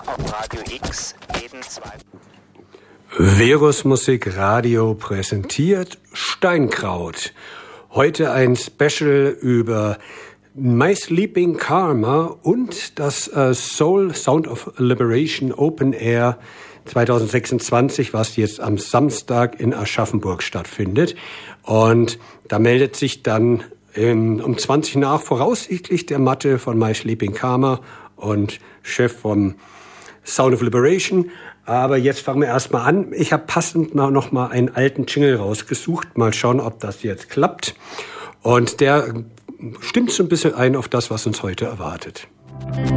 auf Radio X jeden zweiten. Verus Musik Radio präsentiert Steinkraut. Heute ein Special über My Sleeping Karma und das Soul Sound of Liberation Open Air 2026, was jetzt am Samstag in Aschaffenburg stattfindet. Und da meldet sich dann um 20 nach voraussichtlich der Matte von My Sleeping Karma und Chef vom Sound of Liberation. Aber jetzt fangen wir erstmal an. Ich habe passend noch mal einen alten Jingle rausgesucht. Mal schauen, ob das jetzt klappt. Und der stimmt so ein bisschen ein auf das, was uns heute erwartet.